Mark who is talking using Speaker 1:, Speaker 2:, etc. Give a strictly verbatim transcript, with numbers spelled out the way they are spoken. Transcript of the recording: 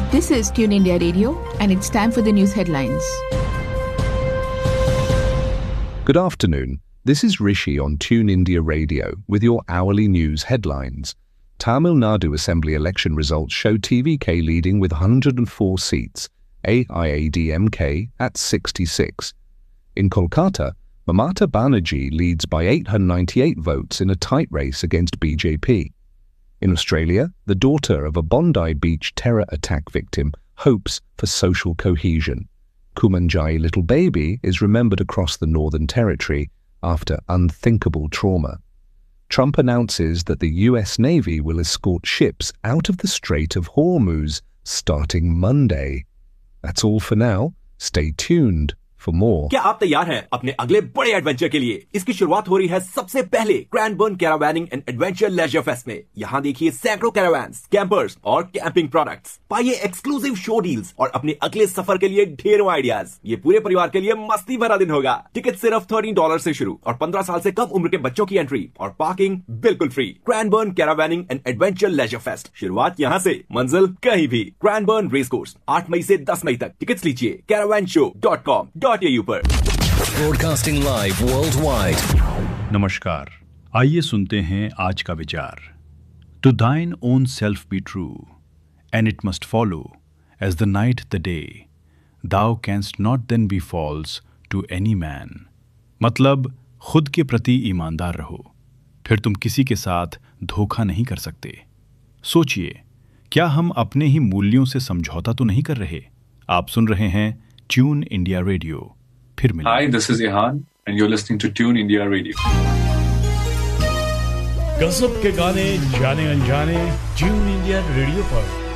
Speaker 1: This is Tune India Radio, and it's time for the news headlines.
Speaker 2: Good afternoon. This is Rishi on Tune India Radio with your hourly news headlines. Tamil Nadu Assembly election results show T V K leading with one hundred four seats, A I A D M K at sixty-six. In Kolkata, Mamata Banerjee leads by eight hundred ninety-eight votes in a tight race against B J P. In Australia, the daughter of a Bondi Beach terror attack victim hopes for social cohesion. Kumanjai little baby is remembered across the Northern Territory after unthinkable trauma. Trump announces that the U S Navy will escort ships out of the Strait of Hormuz starting Monday. That's all for now. Stay tuned for more.
Speaker 3: क्या आप तैयार हैं अपने अगले बड़े adventure के लिए? इसकी शुरुआत हो रही है सबसे पहले क्रैनबर्न कैरावैनिंग एंड एडवेंचर लेजर फेस्ट में। यहाँ देखिए सैकड़ों कैरावैन्स, कैंपर्स और कैंपिंग प्रोडक्ट्स। पाइए एक्सक्लूसिव शो डील्स और अपने अगले सफर के लिए ढेरों आइडियाज। ये पूरे परिवार के लिए मस्ती भरा दिन होगा। टिकट सिर्फ थर्टीन डॉलर से शुरू और पंद्रह साल से कम उम्र के बच्चों की एंट्री और पार्किंग बिल्कुल free. क्रैनबर्न कैरावैनिंग and adventure laser fest, शुरुआत यहाँ से, मंजिल कहीं भी। क्रैनबर्न रेस कोर्स आठ मई से दस मई तक। टिकट लीजिए Caravan show dot com dot A you पर।
Speaker 4: Broadcasting live worldwide.
Speaker 5: नमस्कार, आइए सुनते हैं आज का विचार। To thine own self be true, and it must follow, as the night the day. Thou canst not then be false to any man. मतलब खुद के प्रति ईमानदार रहो, फिर तुम किसी के साथ धोखा नहीं कर सकते। सोचिए, क्या हम अपने ही मूल्यों से समझौता तो नहीं कर रहे? आप सुन रहे हैं ट्यून इंडिया रेडियो। फिर मिलेंगे।
Speaker 6: Hi, this is Ihan and you're listening to Tune India Radio.
Speaker 7: गजब के गाने जाने अनजाने ट्यून इंडिया रेडियो पर।